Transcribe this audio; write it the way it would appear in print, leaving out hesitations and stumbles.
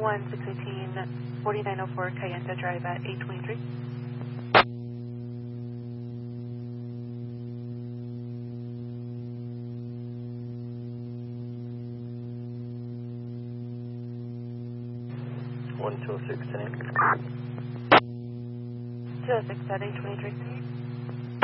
618, 4904 Kayenta Drive at 823. One 206 10. 206 at 823.